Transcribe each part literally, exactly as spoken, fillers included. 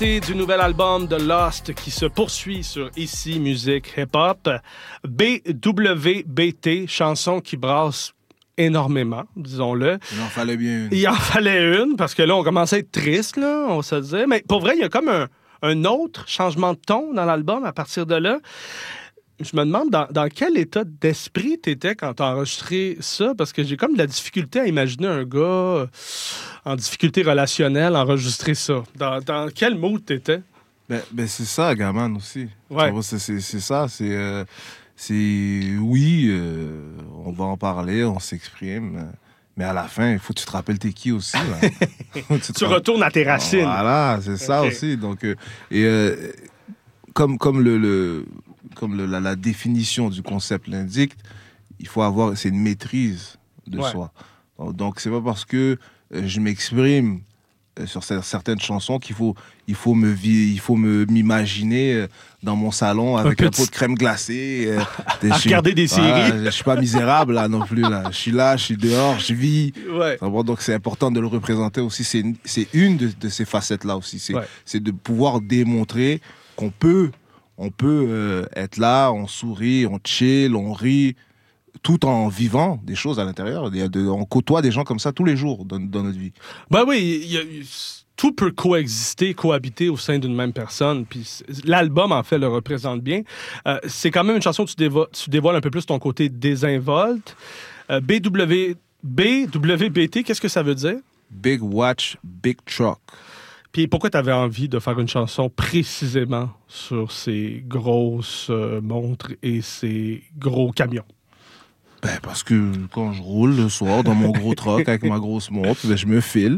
Du nouvel album de Lost qui se poursuit sur Ici Musique Hip Hop. B W B T, chanson qui brasse énormément, disons-le. Il en fallait bien une. Il en fallait une, parce que là, on commençait à être triste, là, on se disait. Mais pour vrai, il y a comme un, un autre changement de ton dans l'album à partir de là. Je me demande dans, dans quel état d'esprit t'étais quand t'as enregistré ça, parce que j'ai comme de la difficulté à imaginer un gars en difficulté relationnelle enregistrer ça. Dans, dans quel mood t'étais? Ben, ben c'est ça, Gaman aussi. Ouais. C'est, c'est, c'est ça, c'est... Euh, c'est oui, euh, on va en parler, on s'exprime, mais à la fin, il faut que tu te rappelles t'es qui aussi. Là. tu tu retournes à tes racines. Voilà, c'est ça okay. aussi. Donc, euh, et euh, comme, comme le... le comme le, la, la définition du concept l'indique, il faut avoir, c'est une maîtrise de ouais. soi. Donc, c'est pas parce que euh, je m'exprime euh, sur certaines chansons qu'il faut, il faut, me, il faut me, m'imaginer euh, dans mon salon avec un, un pot de crème glacée. Euh, à regarder des voilà, séries. Je suis pas misérable, là, non plus. Là. Je suis là, je suis dehors, je vis. Ouais. Donc, c'est important de le représenter aussi. C'est une, c'est une de, de ces facettes-là aussi. C'est, ouais. c'est de pouvoir démontrer qu'on peut On peut euh, être là, on sourit, on chill, on rit, tout en vivant des choses à l'intérieur. Il y a de, on côtoie des gens comme ça tous les jours dans, dans notre vie. Ben oui, il y a, tout peut coexister, cohabiter au sein d'une même personne. Puis l'album, en fait, le représente bien. Euh, c'est quand même une chanson où tu, dévo- tu dévoiles un peu plus ton côté désinvolte. Euh, B W B T, qu'est-ce que ça veut dire? Big Watch, Big Truck. Puis pourquoi tu avais envie de faire une chanson précisément sur ces grosses euh, montres et ces gros camions? Ben parce que quand je roule le soir dans mon gros truck avec ma grosse montre, ben je me file.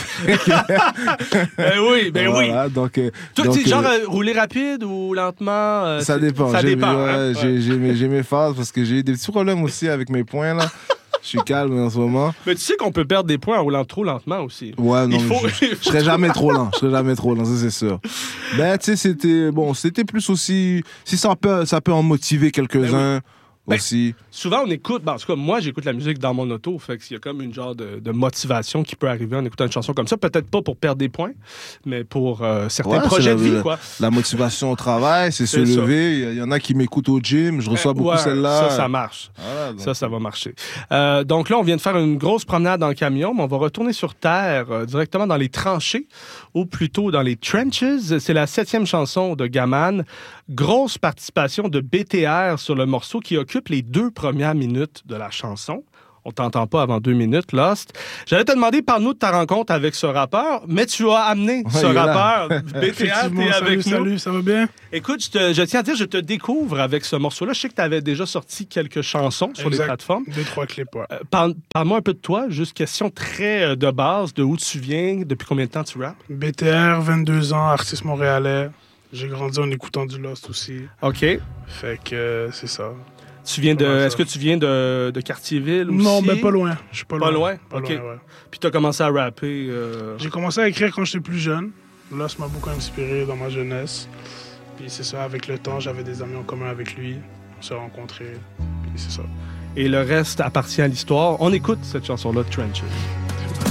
ben oui, ben voilà, oui. Donc, euh, Toi, donc, tu sais, genre euh, rouler rapide ou lentement? Euh, ça dépend. Ça j'ai, dépend. Ouais, hein? j'ai, ouais. j'ai, mes, j'ai mes phases parce que j'ai des petits problèmes aussi avec mes poings là. Je suis calme en ce moment. Mais tu sais qu'on peut perdre des points en roulant trop lentement aussi. Ouais, non, il faut... je, je, je serais jamais trop lent. Je serais jamais trop lent, ça c'est sûr. Ben, tu sais, c'était bon, c'était plus aussi. Si ça peut, ça peut en motiver quelques-uns. Ben oui. Aussi. Ben, souvent, on écoute, ben, en tout cas, moi, j'écoute la musique dans mon auto, fait qu'il y a comme une genre de, de motivation qui peut arriver en écoutant une chanson comme ça. Peut-être pas pour perdre des points, mais pour euh, certains ouais, projets de vie, la, quoi. La motivation au travail, c'est, c'est se ça. lever. Il y, y en a qui m'écoutent au gym, je reçois euh, beaucoup ouais, celle-là. Ça, ça marche. Voilà, donc... Ça, ça va marcher. Euh, donc là, on vient de faire une grosse promenade dans le camion, mais on va retourner sur Terre, euh, directement dans les tranchées, ou plutôt dans les trenches. C'est la septième chanson de Gaman. Grosse participation de B T R sur le morceau qui occupe les deux premières minutes de la chanson. On t'entend pas avant deux minutes, Lost. J'allais te demander, parle-nous de ta rencontre avec ce rappeur, mais tu as amené ouais, ce rappeur. B T R, t'es avec salut, nous. Salut, ça va bien? Écoute, je, te, je tiens à dire, je te découvre avec ce morceau-là. Je sais que tu avais déjà sorti quelques chansons sur exact. les plateformes. Deux, trois clips, ouais. Euh, parle, parle-moi un peu de toi, juste question très euh, de base, de où tu viens, depuis combien de temps tu rappes? B T R, vingt-deux ans, artiste montréalais. J'ai grandi en écoutant du Lost aussi. OK. Fait que euh, c'est ça. Tu viens de, est-ce que tu viens de, de Cartierville aussi? Non, mais pas loin. Je suis pas loin. Pas loin? Pas OK. loin, ouais. Puis tu as commencé à rapper? Euh... J'ai commencé à écrire quand j'étais plus jeune. Lost m'a beaucoup inspiré dans ma jeunesse. Puis c'est ça, avec le temps, j'avais des amis en commun avec lui. On s'est rencontrés. Puis c'est ça. Et le reste appartient à l'histoire. On écoute cette chanson-là, Trenches.